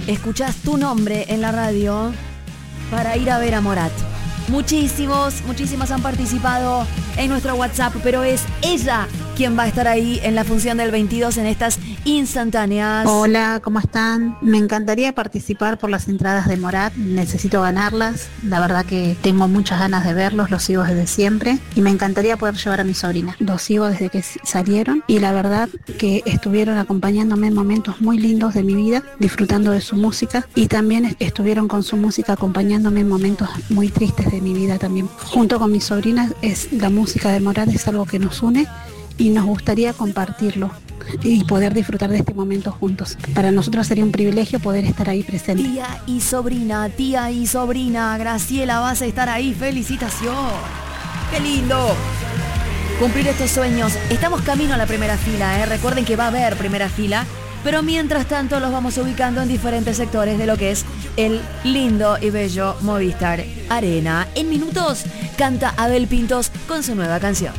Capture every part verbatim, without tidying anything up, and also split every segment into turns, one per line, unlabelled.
escuchás tu nombre en la radio para ir a ver a Morat. Muchísimos, muchísimas han participado en nuestro WhatsApp, pero es ella quien va a estar ahí en la función del veintidós en estas instantáneas.
Hola, ¿cómo están? Me encantaría participar por las entradas de Morat, necesito ganarlas, la verdad que tengo muchas ganas de verlos, los sigo desde siempre y me encantaría poder llevar a mi sobrina. Los sigo desde que salieron y la verdad que estuvieron acompañándome en momentos muy lindos de mi vida, disfrutando de su música y también estuvieron con su música acompañándome en momentos muy tristes de mi vida también. Junto con mis sobrinas, es la música de Morat es algo que nos une y nos gustaría compartirlo y poder disfrutar de este momento juntos. Para nosotros sería un privilegio poder estar ahí presente.
Tía y sobrina, tía y sobrina, Graciela, vas a estar ahí, felicitación. ¡Qué lindo! Cumplir estos sueños. Estamos camino a la primera fila, ¿eh? Recuerden que va a haber primera fila, pero mientras tanto los vamos ubicando en diferentes sectores de lo que es el lindo y bello Movistar Arena. En minutos canta Abel Pintos con su nueva canción.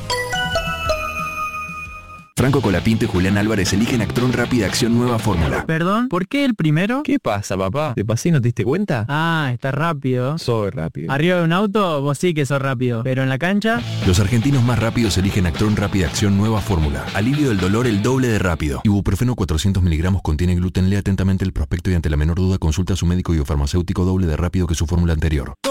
Franco Colapinto y Julián Álvarez eligen Actron Rápida Acción Nueva Fórmula.
¿Perdón? ¿Por qué el primero?
¿Qué pasa, papá? ¿Te pasé y no te diste cuenta?
Ah, está rápido.
Soy rápido.
Arriba de un auto, vos sí que sos rápido. Pero en la cancha...
Los argentinos más rápidos eligen Actron Rápida Acción Nueva Fórmula. Alivio del dolor el doble de rápido. Ibuprofeno cuatrocientos miligramos contiene gluten. Lea atentamente el prospecto y ante la menor duda consulta a su médico biofarmacéutico doble de rápido que su fórmula anterior.